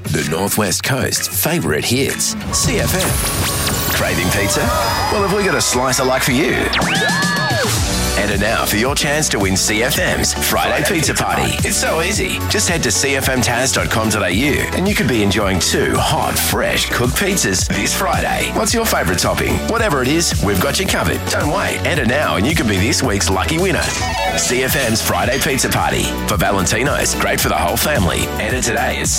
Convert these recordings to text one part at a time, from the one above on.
the Northwest Coast's favourite hits, CFM. Craving pizza? Well, have we got a slice of luck for you? Enter now for your chance to win CFM's Friday Pizza Party. It's so easy. Just head to cfmtaz.com.au and you could be enjoying 2 hot, fresh cooked pizzas this Friday. What's your favourite topping? Whatever it is, we've got you covered. Don't wait. Enter now and you could be this week's lucky winner. CFM's Friday Pizza Party. For Valentino's, great for the whole family. Enter today at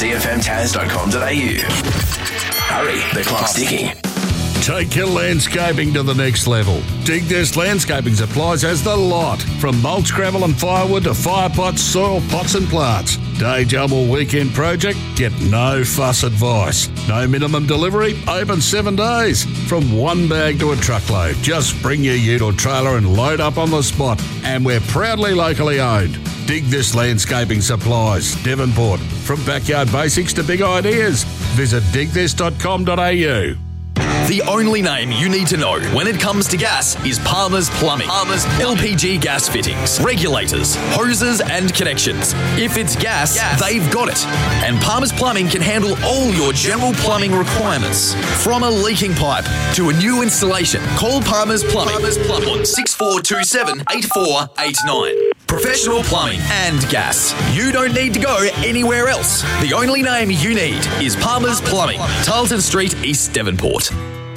cfmtaz.com.au. Hurry, the clock's ticking. Take your landscaping to the next level. Dig This Landscaping Supplies has the lot. From mulch, gravel and firewood to fire pots, soil pots and plants. Day job or weekend project? Get no fuss advice. No minimum delivery, open 7 days. From one bag to a truckload. Just bring your ute or trailer and load up on the spot. And we're proudly locally owned. Dig This Landscaping Supplies, Devonport. From backyard basics to big ideas. Visit digthis.com.au. The only name you need to know when it comes to gas is Palmer's Plumbing. LPG gas fittings, regulators, hoses and connections. If it's gas, they've got it. And Palmer's Plumbing can handle all your general plumbing requirements. From a leaking pipe to a new installation, call Palmer's Plumbing on 6427 8489. Professional plumbing and gas. You don't need to go anywhere else. The only name you need is Palmer's Plumbing, Tarleton Street, East Devonport.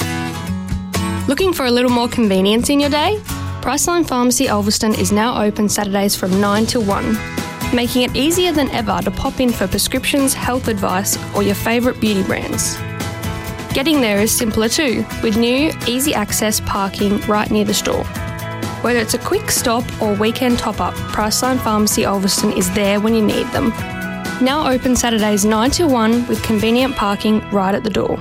Looking for a little more convenience in your day? Priceline Pharmacy Ulverston is now open Saturdays from 9 till 1, making it easier than ever to pop in for prescriptions, health advice or your favourite beauty brands. Getting there is simpler too, with new, easy access parking right near the store. Whether it's a quick stop or weekend top-up, Priceline Pharmacy Ulverston is there when you need them. Now open Saturdays 9 till 1 with convenient parking right at the door.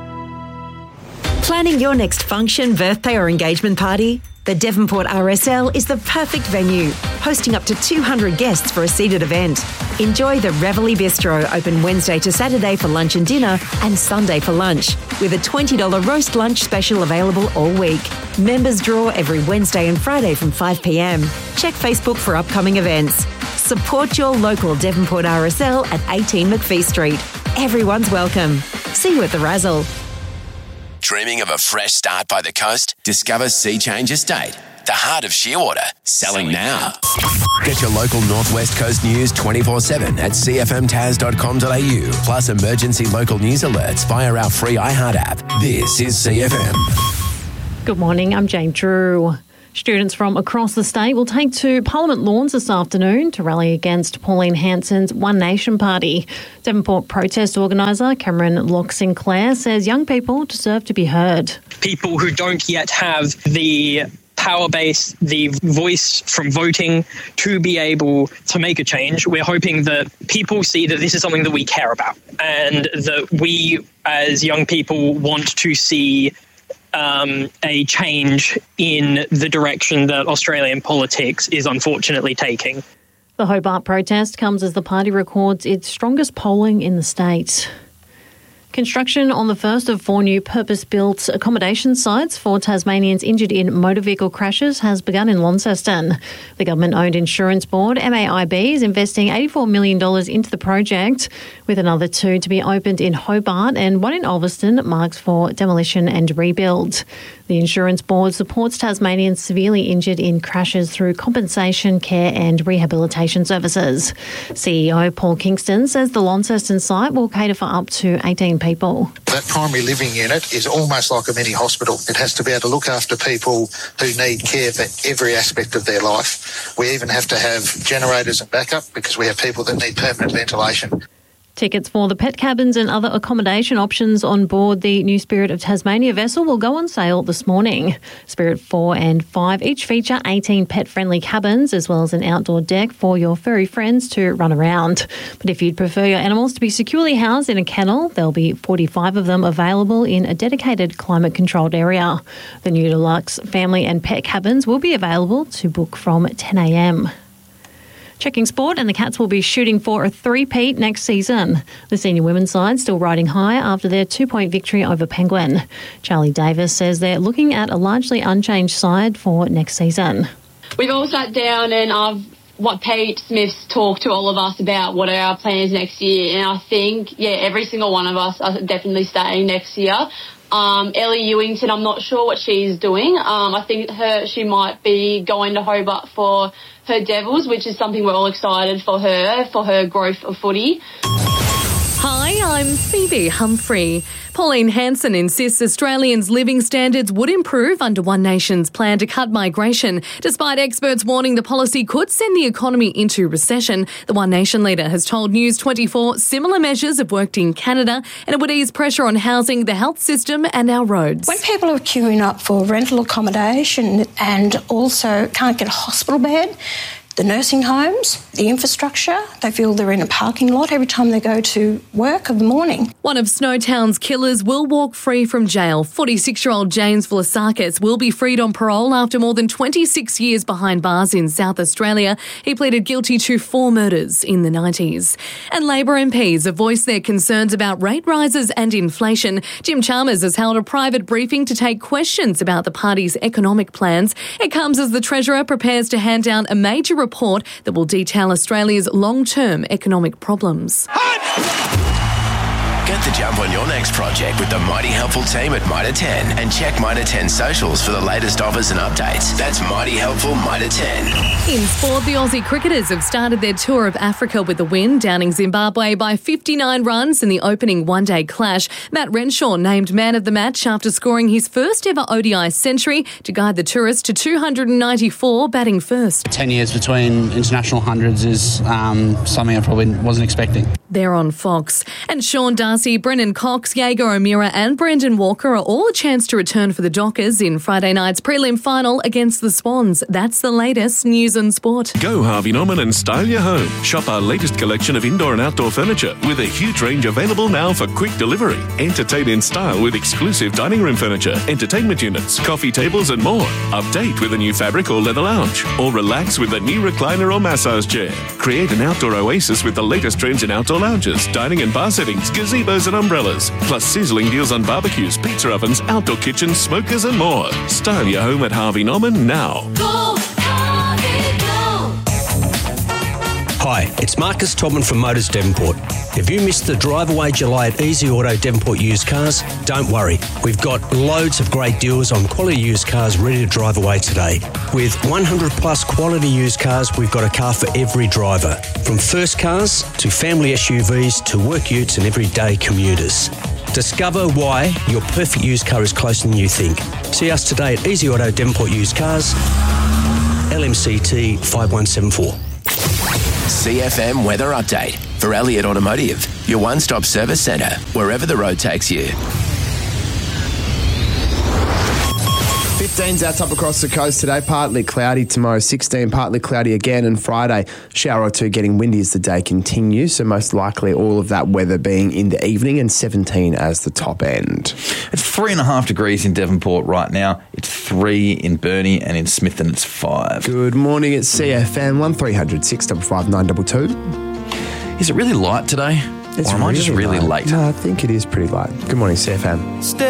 Planning your next function, birthday or engagement party? The Devonport RSL is the perfect venue, hosting up to 200 guests for a seated event. Enjoy the Reveille Bistro, open Wednesday to Saturday for lunch and dinner and Sunday for lunch, with a $20 roast lunch special available all week. Members draw every Wednesday and Friday from 5 p.m. Check Facebook for upcoming events. Support your local Devonport RSL at 18 McPhee Street. Everyone's welcome. See you at the Razzle. Dreaming of a fresh start by the coast? Discover Sea Change Estate, the heart of Shearwater. Selling now. Get your local Northwest Coast news 24/7 at cfmtaz.com.au. Plus emergency local news alerts via our free iHeart app. This is CFM. Good morning, I'm Jane Drew. Students from across the state will take to Parliament lawns this afternoon to rally against Pauline Hanson's One Nation Party. Devonport protest organiser Cameron Locke Sinclair says young people deserve to be heard. People who don't yet have the power base, the voice from voting to be able to make a change. We're hoping that people see that this is something that we care about and that we as young people want to see a change in the direction that Australian politics is unfortunately taking. The Hobart protest comes as the party records its strongest polling in the state. Construction on the first of 4 new purpose-built accommodation sites for Tasmanians injured in motor vehicle crashes has begun in Launceston. The government-owned insurance board, MAIB, is investing $84 million into the project, with another 2 to be opened in Hobart and 1 in Ulverston marked for demolition and rebuild. The insurance board supports Tasmanians severely injured in crashes through compensation, care and rehabilitation services. CEO Paul Kingston says the Launceston site will cater for up to 18 people. That primary living unit is almost like a mini hospital. It has to be able to look after people who need care for every aspect of their life. We even have to have generators and backup because we have people that need permanent ventilation. Tickets for the pet cabins and other accommodation options on board the new Spirit of Tasmania vessel will go on sale this morning. Spirit 4 and 5 each feature 18 pet-friendly cabins as well as an outdoor deck for your furry friends to run around. But if you'd prefer your animals to be securely housed in a kennel, there'll be 45 of them available in a dedicated climate-controlled area. The new deluxe family and pet cabins will be available to book from 10 a.m. Checking sport, and the Cats will be shooting for a three-peat next season. The senior women's side still riding high after their 2-point victory over Penguin. Charlie Davis says they're looking at a largely unchanged side for next season. We've all sat down and I've what Pete Smith's talked to all of us about what are our plans next year. And I think, every single one of us are definitely staying next year. Ellie Ewington, I'm not sure what she's doing. I think she might be going to Hobart for her Devils, which is something we're all excited for her growth of footy. Hi, I'm Phoebe Humphrey. Pauline Hanson insists Australians' living standards would improve under One Nation's plan to cut migration. Despite experts warning the policy could send the economy into recession, the One Nation leader has told News 24 similar measures have worked in Canada and it would ease pressure on housing, the health system and our roads. When people are queuing up for rental accommodation and also can't get a hospital bed, the nursing homes, the infrastructure, they feel they're in a parking lot every time they go to work in the morning. One of Snowtown's killers will walk free from jail. 46-year-old James Vlasakis will be freed on parole after more than 26 years behind bars in South Australia. He pleaded guilty to 4 murders in the 90s. And Labor MPs have voiced their concerns about rate rises and inflation. Jim Chalmers has held a private briefing to take questions about the party's economic plans. It comes as the Treasurer prepares to hand down a major report that will detail Australia's long-term economic problems. Get the jump on your next project with the Mighty Helpful team at Mitre 10 and check Mitre 10 socials for the latest offers and updates. That's Mighty Helpful Mitre 10. In sport, the Aussie cricketers have started their tour of Africa with a win, downing Zimbabwe by 59 runs in the opening one-day clash. Matt Renshaw named man of the match after scoring his first ever ODI century to guide the tourists to 294, batting first. 10 years between international hundreds is something I probably wasn't expecting. They're on Fox. And Sean Darcy, Brendan Cox, Jaeger O'Meara and Brendan Walker are all a chance to return for the Dockers in Friday night's prelim final against the Swans. That's the latest news and sport. Go Harvey Norman and style your home. Shop our latest collection of indoor and outdoor furniture with a huge range available now for quick delivery. Entertain in style with exclusive dining room furniture, entertainment units, coffee tables and more. Update with a new fabric or leather lounge. Or relax with a new recliner or massage chair. Create an outdoor oasis with the latest trends in outdoor lounges, dining and bar settings, gazebos and umbrellas, plus sizzling deals on barbecues, pizza ovens, outdoor kitchens, smokers and more. Style your home at Harvey Norman now. Go, Harvey, go. Hi, it's Marcus Todman from Motors Devonport. If you missed the drive away July at Easy Auto Devonport Used Cars, don't worry. We've got loads of great deals on quality used cars ready to drive away today. With 100 plus quality used cars, we've got a car for every driver. From first cars to family SUVs to work utes and everyday commuters. Discover why your perfect used car is closer than you think. See us today at Easy Auto Devonport Used Cars, LMCT 5174. CFM Weather Update for Elliott Automotive, your one-stop service centre, wherever the road takes you. 15's our top across the coast today, partly cloudy tomorrow, 16 partly cloudy again, and Friday shower or two getting windy as the day continues, so most likely all of that weather being in the evening, and 17 as the top end. It's 3.5 degrees in Devonport right now. It's 3 in Burnie, and in Smithton it's 5. Good morning, it's CFM 1300 655 922. Is it really light today? Or am I just really late? No, I think it is pretty light. Good morning, CFM.